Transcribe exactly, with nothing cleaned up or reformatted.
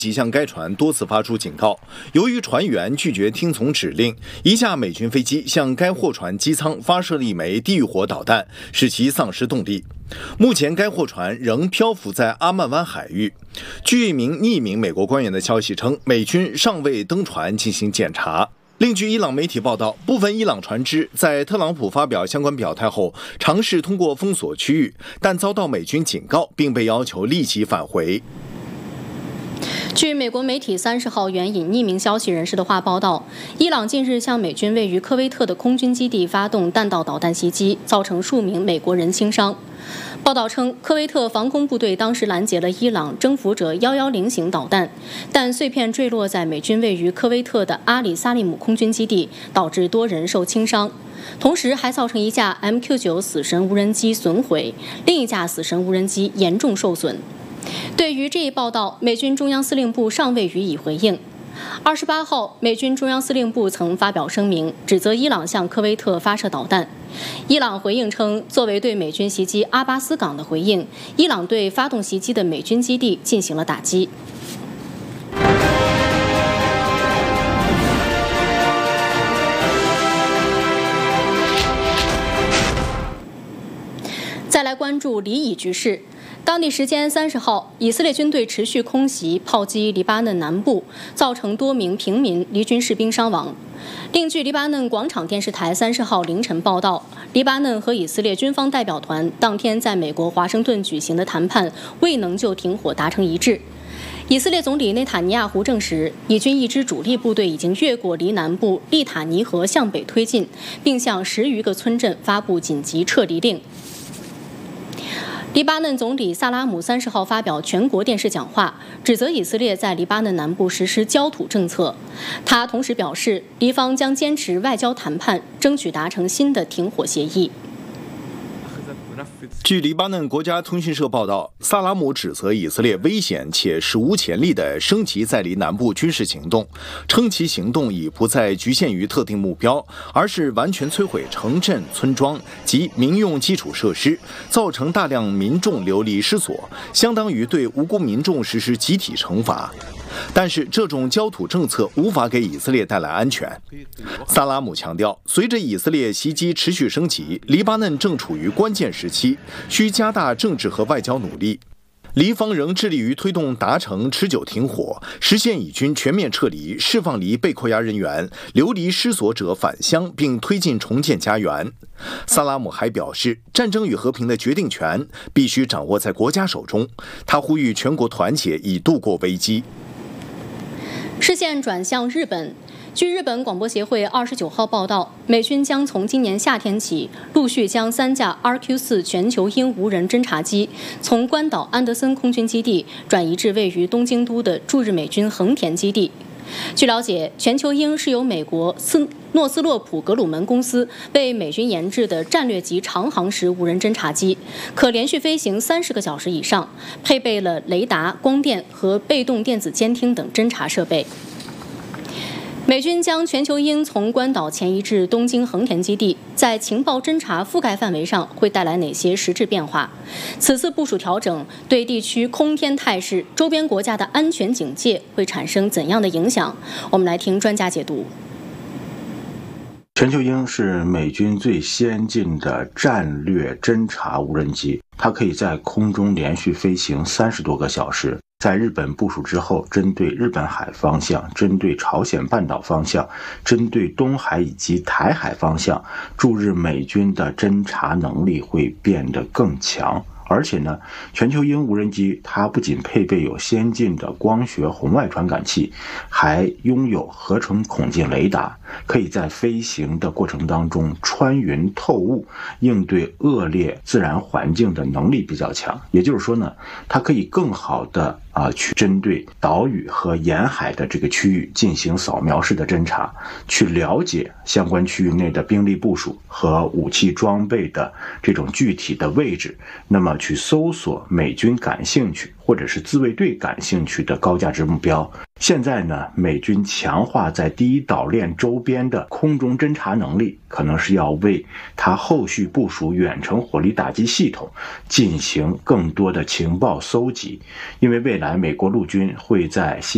即向该船多次发出警告，由于船员拒绝听从指令，一架美军飞机向该货船机舱发射了一枚地狱火导弹，使其丧失动力。目前，该货船仍漂浮在阿曼湾海域。据一名匿名美国官员的消息称，美军尚未登船进行检查。另据伊朗媒体报道，部分伊朗船只在特朗普发表相关表态后，尝试通过封锁区域，但遭到美军警告，并被要求立即返回。 据美国媒体三十号援引匿名消息人士的话报道，伊朗近日向美军位于科威特的空军基地发动弹道导弹袭击，造成数名美国人轻伤。报道称，科威特防空部队当时拦截了伊朗征服者一一零型导弹，但碎片坠落在美军位于科威特的阿里萨利姆空军基地，导致多人受轻伤，同时还造成一架 M Q 九 死神无人机损毁，另一架死神无人机严重受损。对于这一报道，美军中央司令部尚未予以回应。二十八号，美军中央司令部曾发表声明，指责伊朗向科威特发射导弹。伊朗回应称，作为对美军袭击阿巴斯港的回应，伊朗对发动袭击的美军基地进行了打击。再来关注黎以局势。当地时间三十号，以色列军队持续空袭炮击黎巴嫩南部，造成多名平民黎军士兵伤亡。另据黎巴嫩广场电视台三十号凌晨报道，黎巴嫩和以色列军方代表团当天在美国华盛顿举行的谈判未能就停火达成一致。以色列总理内塔尼亚胡证实，以军一支主力部队已经越过黎南部利塔尼河向北推进，并向十余个村镇发布紧急撤离令。黎巴嫩总理萨拉姆三十号发表全国电视讲话，指责以色列在黎巴嫩南部实施焦土政策。他同时表示，黎方将坚持外交谈判，争取达成新的停火协议。 据黎巴嫩国家通讯社报道，萨拉姆指责以色列危险且史无前例地升级在黎南部军事行动，称其行动已不再局限于特定目标，而是完全摧毁城镇、村庄及民用基础设施，造成大量民众流离失所，相当于对无辜民众实施集体惩罚。但是这种焦土政策无法给以色列带来安全。萨拉姆强调，随着以色列袭击持续升级，黎巴嫩正处于关键时期，需加大政治和外交努力。黎方仍致力于推动达成持久停火，实现以军全面撤离，释放离被扣押人员、流离失所者返乡，并推进重建家园。萨拉姆还表示，战争与和平的决定权必须掌握在国家手中。他呼吁全国团结，以度过危机。 视线转向日本。据日本广播协会二十九号报道，美军将从今年夏天起，陆续将三架 R Q 四 全球鹰无人侦察机从关岛安德森空军基地转移至位于东京都的驻日美军横田基地。据了解，全球鹰是由美国斯诺斯洛普格鲁门公司为美军研制的战略级长航时无人侦察机，可连续飞行三十个小时以上，配备了雷达、光电和被动电子监听等侦察设备。美军将全球鹰从关岛前移至东京横田基地，在情报侦察覆盖范围上会带来哪些实质变化？此次部署调整对地区空天态势、周边国家的安全警戒会产生怎样的影响？我们来听专家解读。 全球鹰是美军最先进的战略侦察无人机，它可以在空中连续飞行三十多个小时。在日本部署之后，针对日本海方向、针对朝鲜半岛方向、针对东海以及台海方向，驻日美军的侦察能力会变得更强。而且呢，全球鹰无人机它不仅配备有先进的光学红外传感器，还拥有合成孔径雷达，可以在飞行的过程当中穿云透雾，应对恶劣自然环境的能力比较强。也就是说呢，它可以更好的啊、呃，去针对岛屿和沿海的这个区域进行扫描式的侦察，去了解相关区域内的兵力部署和武器装备的这种具体的位置，那么去搜索美军感兴趣或者是自卫队感兴趣的高价值目标。现在呢，美军强化在第一岛链周边的空中侦察能力，可能是要为它后续部署远程火力打击系统进行更多的情报搜集，因为未来美国陆军会在西